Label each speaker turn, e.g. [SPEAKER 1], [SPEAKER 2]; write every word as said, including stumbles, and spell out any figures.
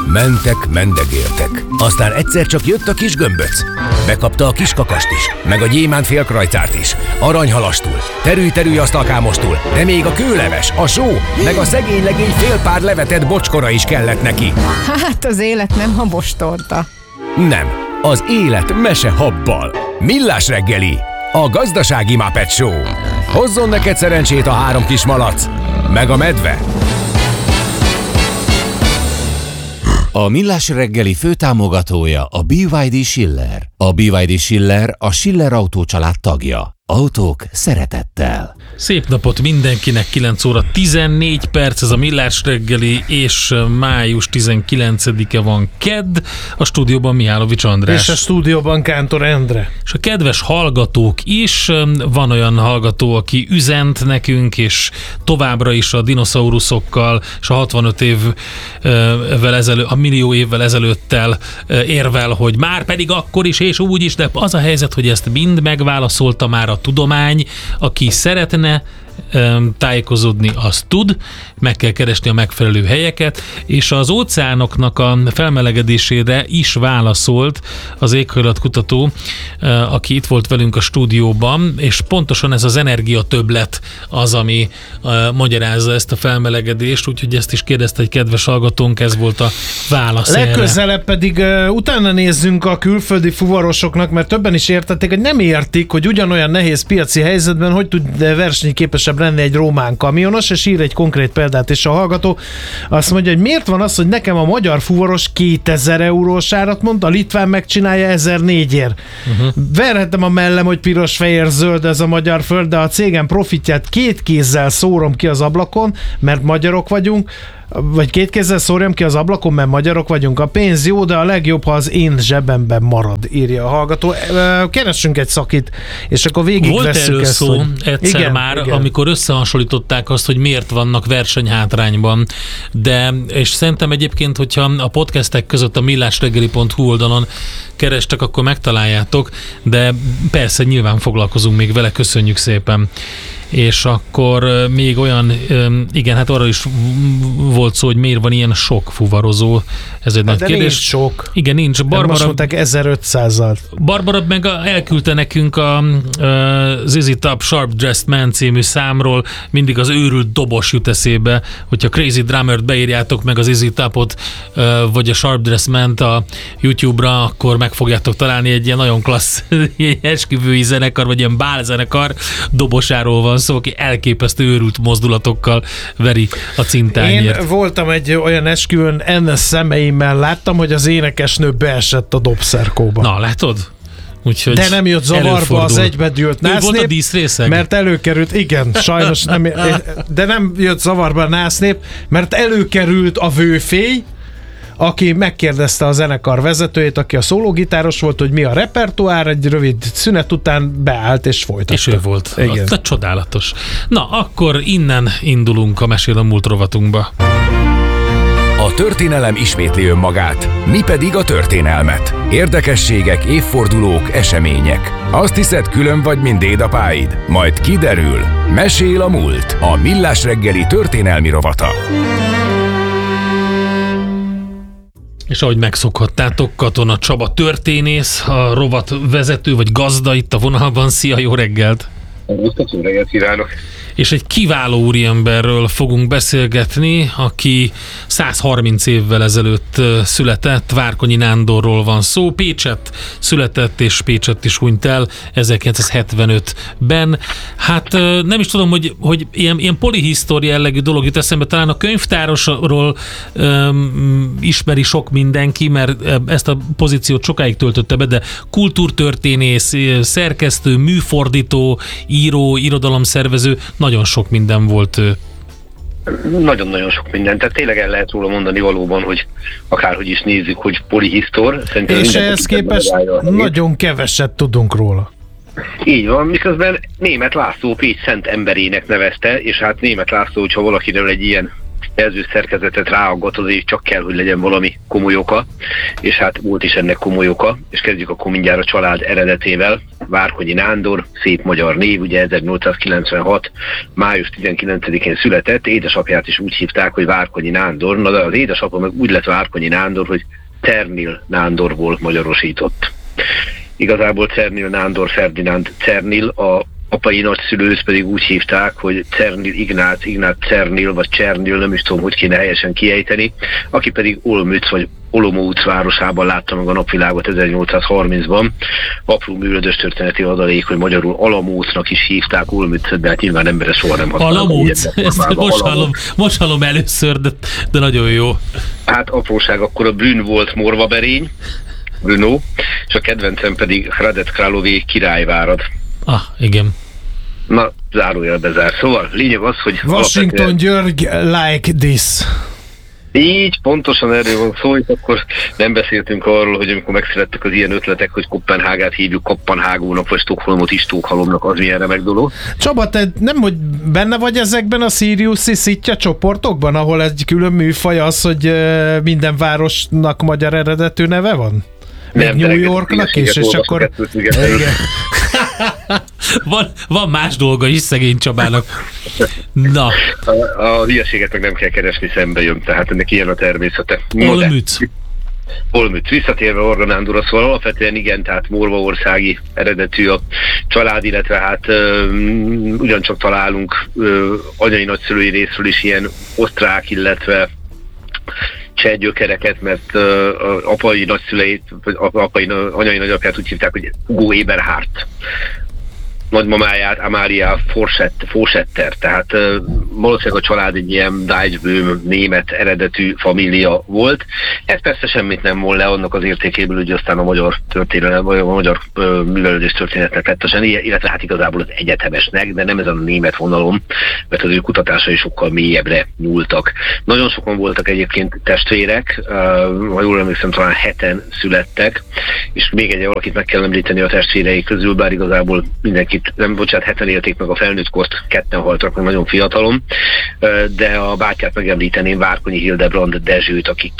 [SPEAKER 1] Mentek, mendegéltek. Aztán egyszer csak jött a kis gömböc. Bekapta a kis kakast is, meg a gyémánt félkrajcárt is, aranyhalastul, terű-terű asztalkámostul, de még a kőleves, a só, meg a szegény legény fél pár levetett bocskora is kellett neki.
[SPEAKER 2] Hát az élet nem habostorta.
[SPEAKER 1] Nem, az élet mese habbal. Millás reggeli, a gazdasági Muppet Show. Hozzon neked szerencsét a három kis malac, meg a medve.
[SPEAKER 3] A Millás reggeli főtámogatója a bé vé dé Schiller. A bé vé dé Schiller a Schiller Autó család tagja. Autók szeretettel.
[SPEAKER 4] Szép napot mindenkinek, kilenc óra tizennégy perc, ez a Millás reggeli, és május tizenkilencedike van, kedd, a stúdióban Mihálovics András.
[SPEAKER 5] És a stúdióban Kántor Endre.
[SPEAKER 4] És a kedves hallgatók is, van olyan hallgató, aki üzent nekünk, és továbbra is a dinoszauruszokkal, és a hatvanöt évvel ezelőtt, a millió évvel ezelőttel érvel, hogy már pedig akkor is, és úgy is, de az a helyzet, hogy ezt mind megválaszolta már a tudomány, aki szeretne tájékozódni, az tud, meg kell keresni a megfelelő helyeket, és az óceánoknak a felmelegedésére is válaszolt az éghajlatkutató, aki itt volt velünk a stúdióban, és pontosan ez az energiatöbblet az, ami magyarázza ezt a felmelegedést, úgyhogy ezt is kérdezte egy kedves hallgatónk, ez volt a válasz erre.
[SPEAKER 5] Legközelebb pedig uh, utána nézzünk a külföldi fuvarosoknak, mert többen is értették, hogy nem értik, hogy ugyanolyan nehéz piaci helyzetben hogy tud versenyképesebb lenne egy román kamionos, és ír egy konkrét példát is a hallgató. Azt mondja, hogy miért van az, hogy nekem a magyar fuvaros kétezer eurós árat mond, a litván megcsinálja ezernégyért. Uh-huh. Verhetem a mellem, hogy piros, fehér, zöld ez a magyar föld, de a cégem profitját két kézzel szórom ki az ablakon, mert magyarok vagyunk, vagy két kézzel szórjam ki az ablakon, mert magyarok vagyunk. A pénz jó, de a legjobb, ha az én zsebemben marad, írja a hallgató. Keressünk egy szakit, és akkor végigvesszük ezt.
[SPEAKER 4] Volt erről szó hogy... egyszer igen, már, igen. Amikor összehasonlították azt, hogy miért vannak versenyhátrányban, de, és szerintem egyébként, hogyha a podcastek között a millásreggeli pont hu oldalon kerestek, akkor megtaláljátok, de persze nyilván foglalkozunk még vele, köszönjük szépen. És akkor még olyan, igen, hát arra is volt szó, hogy miért van ilyen sok fuvarozó. Ez egy nagy kérdés.
[SPEAKER 5] Nincs sok.
[SPEAKER 4] Igen, nincs.
[SPEAKER 5] Barbara, most mondták ezerötszázzal.
[SPEAKER 4] Barbara meg a, elküldte nekünk a, a Zizi Top Sharp Dressed Man című számról, mindig az őrült dobos jut eszébe, hogyha Crazy Drummert beírjátok meg az Zizi Topot, vagy a Sharp Dressed Man-t a YouTube-ra, akkor meg fogjátok találni egy ilyen nagyon klassz esküvői zenekar, vagy ilyen bálzenekar dobosáról van szó, aki elképesztő őrült mozdulatokkal veri a cintányért.
[SPEAKER 5] Én voltam egy olyan esküvőn, enne szemeimmel láttam, hogy az énekesnő beesett a dobszerkóba.
[SPEAKER 4] Na, látod? Úgyhogy
[SPEAKER 5] de nem jött zavarba előfordul. Az egybedült násznép.
[SPEAKER 4] Ő volt a díszrészeg?
[SPEAKER 5] Mert előkerült, igen, sajnos nem, de nem jött zavarba a násznép, mert előkerült a vőfély, aki megkérdezte a zenekar vezetőjét, aki a szólógitáros volt, hogy mi a repertoár, egy rövid szünet után beállt és folytatta.
[SPEAKER 4] És ő volt.
[SPEAKER 5] Igen.
[SPEAKER 4] A, a csodálatos. Na, akkor innen indulunk a Mesél a múlt rovatunkba.
[SPEAKER 1] A történelem ismétli önmagát, mi pedig a történelmet. Érdekességek, évfordulók, események. Azt hiszed, külön vagy, mint dédapáid? Majd kiderül. Mesél a múlt. A Millás reggeli történelmi rovata.
[SPEAKER 4] És ahogy megszokhattátok, Katona Csaba történész, a rovat vezető vagy gazda itt a vonalban. Szia, jó reggelt!
[SPEAKER 6] Jó reggelt kívánok!
[SPEAKER 4] És egy kiváló úriemberről fogunk beszélgetni, aki száz harminc évvel ezelőtt született, Várkonyi Nándorról van szó. Pécsett született, és Pécsett is hunyt el ezerkilencszázhetvenötben. Hát nem is tudom, hogy, hogy ilyen, ilyen polihisztória jellegű dolog jut eszembe. Talán a könyvtárosról um, ismeri sok mindenki, mert ezt a pozíciót sokáig töltötte be, de kultúrtörténész, szerkesztő, műfordító, író, irodalomszervező, nagyon sok minden volt ő.
[SPEAKER 6] Nagyon-nagyon sok minden. Tehát tényleg el lehet róla mondani valóban, hogy akárhogy is nézzük, hogy polihisztor.
[SPEAKER 5] És ehhez képest nagyon keveset tudunk róla.
[SPEAKER 6] Így van, miközben Németh László Pécs szent emberének nevezte, és hát Németh László, hogyha valakiről egy ilyen jelző szerkezetet ráaggatod, és csak kell, hogy legyen valami komoly oka, és hát volt is ennek komoly oka, és kezdjük akkor mindjárt a család eredetével. Várkonyi Nándor, szép magyar név, ugye ezernyolcszázkilencvenhat. május tizenkilencedikén született, édesapját is úgy hívták, hogy Várkonyi Nándor, na de az édesapa meg úgy lett Várkonyi Nándor, hogy Czernil Nándorból magyarosított. Igazából Czernil Nándor Ferdinánd Czernil, a apai nagyszülőt pedig úgy hívták, hogy Czernil Ignác, Ignác Czernil, vagy Csernil, nem is tudom, hogy kéne helyesen kiejteni, aki pedig Olmütz, vagy Olomouc városában látta meg a napvilágot ezernyolcszázharmincban. Apró művelődös történeti adalék, hogy magyarul Alamócnak is hívták Olmützet, de hát nyilván embere soha nem használta.
[SPEAKER 4] Alamóc, ezt most hallom, most hallom először, de, de nagyon jó.
[SPEAKER 6] Hát apróság, akkor a Brünn volt Morvaberény, Brno, és a kedvencem pedig Hradec Králové Királyvárad.
[SPEAKER 4] Ah, igen.
[SPEAKER 6] Na, zárójel bezár. Szóval lényeg az, hogy...
[SPEAKER 5] Washington alapvetően... György like this.
[SPEAKER 6] Így, pontosan erről van szó, és akkor nem beszéltünk arról, hogy amikor megszülettek az ilyen ötletek, hogy Koppenhágát hívjuk Koppenhágónak, vagy Stockholmot is Stockholmnak, az milyen remek dolog.
[SPEAKER 5] Csaba, te nem, hogy benne vagy ezekben a Siriuszi szitja csoportokban, ahol egy külön műfaj az, hogy minden városnak magyar eredetű neve van? Még New Yorknak is, és akkor...
[SPEAKER 4] van, van más dolga is szegény Csabának. Na.
[SPEAKER 6] A, a hülyeséget meg nem kell keresni, szembe jön, tehát ennek ilyen a természete.
[SPEAKER 4] Olmütz.
[SPEAKER 6] Olmütz. Visszatérve Varga Nándorra, szóval alapvetően igen, tehát morvaországi eredetű a család, illetve hát ö, ugyancsak találunk ö, anyai nagyszülői részről is ilyen osztrák, illetve cseh gyökereket, mert uh, apai nagyszüleit, vagy apai, anyai nagyapját úgy hívták, hogy Hugo Eberhardt. Nagymamáját Amália Forsetter, tehát uh, valószínűleg a család egy ilyen Deutschböhm német eredetű família volt. Ez persze semmit nem von le annak az értékéből, hogy aztán a magyar történelem, vagy a magyar uh, művelődés történetnek lett a zseni, illetve hát igazából az egyetemesnek, de nem ez a német vonalom, mert az ő kutatásai sokkal mélyebbre nyúltak. Nagyon sokan voltak egyébként testvérek, uh, ha jól emlékszem, talán heten születtek, és még egy valakit meg kell említeni a testvérei közül, bár igazából mindenki nem, bocsánat, heten élték meg a felnőtt kort, ketten haltak meg nagyon fiatalon, de a bátyát megemlíteném, Várkonyi Hildebrand Dezsőt, aki